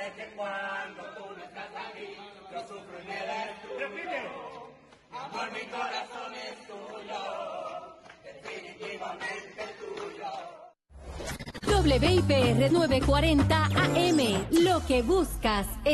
sabes que cuando tú no estás aquí, yo sufro y me destruyo. Amor, mi corazón es tuyo, definitivamente tuyo. WIPR 940 AM, lo que buscas